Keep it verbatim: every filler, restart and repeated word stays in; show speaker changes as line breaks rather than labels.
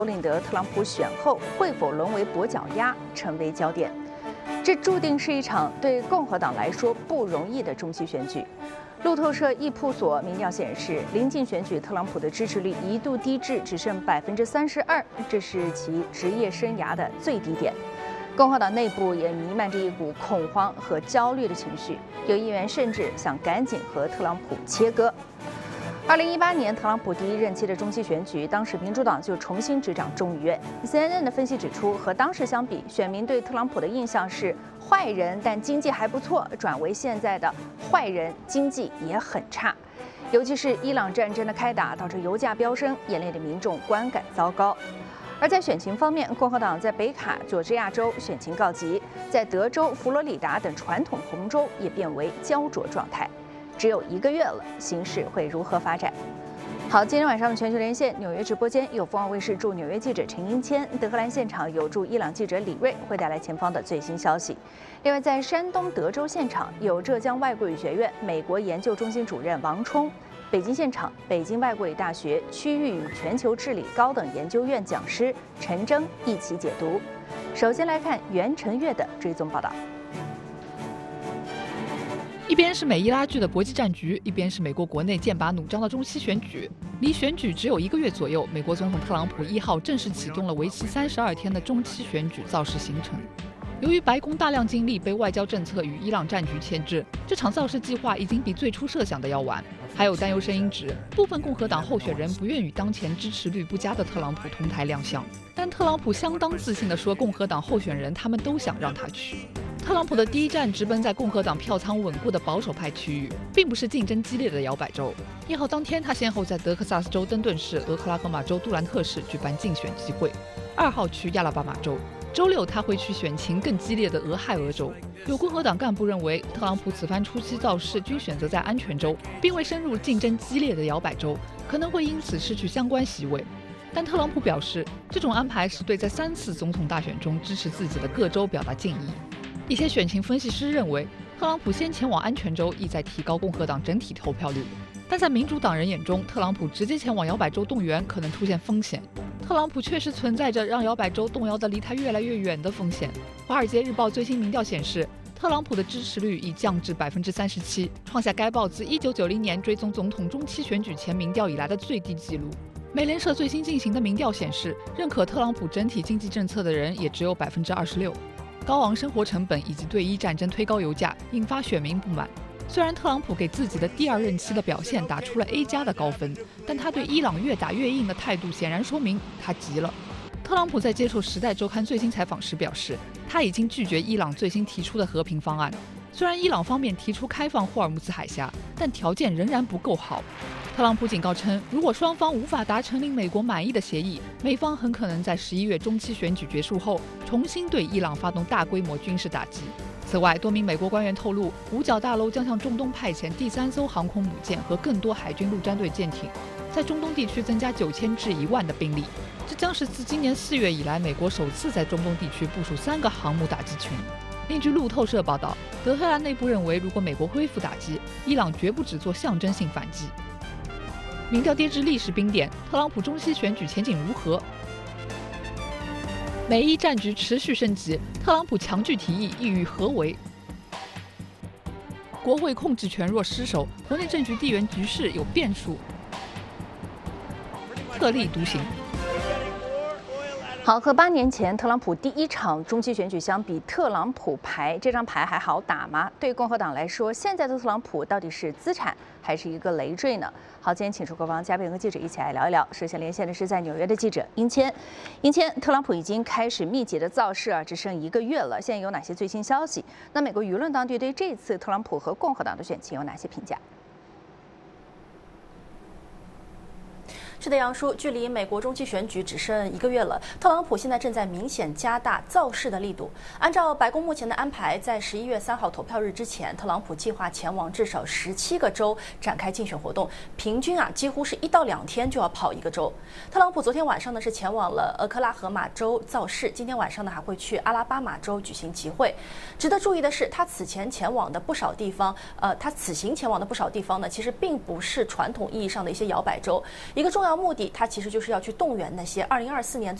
林德·特朗普选后会否沦为跛脚鸭，成为焦点。这注定是一场对共和党来说不容易的中期选举。路透社易普所民调显示，临近选举，特朗普的支持率一度低至只剩百分之三十二，这是其职业生涯的最低点。共和党内部也弥漫着一股恐慌和焦虑的情绪，有议员甚至想赶紧和特朗普切割。二零一八年，特朗普第一任期的中期选举，当时民主党就重新执掌众议院。C N N 的分析指出，和当时相比，选民对特朗普的印象是坏人，但经济还不错，转为现在的坏人，经济也很差。尤其是伊朗战争的开打，导致油价飙升，眼泪的民众观感糟糕。而在选情方面，共和党在北卡、佐治亚州选情告急，在德州、佛罗里达等传统红州也变为焦灼状态。只有一个月了，形势会如何发展？好，今天晚上的全球连线，纽约直播间有凤凰卫视驻纽约记者陈英谦，德黑兰现场有驻伊朗记者李瑞，会带来前方的最新消息。另外，在山东德州现场有浙江外国语学院美国研究中心主任王冲，北京现场北京外国语大学区域与全球治理高等研究院讲师陈征一起解读。首先来看袁晨月的追踪报道。
一边是美伊拉锯的国际战局，一边是美国国内剑拔弩张的中期选举。离选举只有一个月左右，美国总统特朗普一号正式启动了为期三十二天的中期选举造势行程。由于白宫大量精力被外交政策与伊朗战局牵制，这场造势计划已经比最初设想的要晚。还有担忧声音指，部分共和党候选人不愿与当前支持率不佳的特朗普同台亮相。但特朗普相当自信地说，共和党候选人他们都想让他去。特朗普的第一站直奔在共和党票仓稳固的保守派区域，并不是竞争激烈的摇摆州。一号当天，他先后在德克萨斯州登顿市、俄克拉荷马州杜兰特市举办竞选集会。二号去亚拉巴马州，周六他会去选情更激烈的俄亥俄州。有共和党干部认为，特朗普此番初期造势均选择在安全州，并未深入竞争激烈的摇摆州，可能会因此失去相关席位。但特朗普表示，这种安排是对在三次总统大选中支持自己的各州表达敬意。一些选情分析师认为，特朗普先前往安全州意在提高共和党整体投票率，但在民主党人眼中，特朗普直接前往摇摆州动员可能出现风险。特朗普确实存在着让摇摆州动摇的离他越来越远的风险。华尔街日报最新民调显示，特朗普的支持率已降至百分之三十七，创下该报自一九九零年追踪总统中期选举前民调以来的最低纪录。美联社最新进行的民调显示，认可特朗普整体经济政策的人也只有百分之二十六。高昂生活成本以及对伊战争推高油价，引发选民不满。虽然特朗普给自己的第二任期的表现打出了 A 加的高分，但他对伊朗越打越硬的态度显然说明他急了。特朗普在接受《时代周刊》最新采访时表示，他已经拒绝伊朗最新提出的和平方案。虽然伊朗方面提出开放霍尔木兹海峡，但条件仍然不够好。特朗普警告称，如果双方无法达成令美国满意的协议，美方很可能在十一月中期选举结束后，重新对伊朗发动大规模军事打击。此外，多名美国官员透露，五角大楼将向中东派遣第三艘航空母舰和更多海军陆战队舰艇，在中东地区增加九千至一万的兵力。这将是自今年四月以来，美国首次在中东地区部署三个航母打击群。另据路透社报道，德黑兰内部认为，如果美国恢复打击，伊朗绝不只做象征性反击。民调跌至历史冰点，特朗普中期选举前景如何？美伊战局持续升级，特朗普强拒提议，意欲何为？国会控制权若失守，国内政局地缘局势有变数。特立独行。
好，和八年前特朗普第一场中期选举相比，特朗普牌这张牌还好打吗？对共和党来说，现在的特朗普到底是资产还是一个累赘呢？好，今天请出各方嘉宾和记者一起来聊一聊。首先连线的是在纽约的记者英谦，英谦，特朗普已经开始密集的造势啊，只剩一个月了，现在有哪些最新消息？那美国舆论当局对这次特朗普和共和党的选情有哪些评价？
是的，杨叔，距离美国中期选举只剩一个月了，特朗普现在正在明显加大造势的力度。按照白宫目前的安排，在十一月三号投票日之前，特朗普计划前往至少十七个州展开竞选活动，平均啊几乎是一到两天就要跑一个州。特朗普昨天晚上呢是前往了俄克拉荷马州造势，今天晚上呢还会去阿拉巴马州举行集会。值得注意的是，他此前前往的不少地方，呃，他此行前往的不少地方呢，其实并不是传统意义上的一些摇摆州。一个重要目的它其实就是要去动员那些二零二四年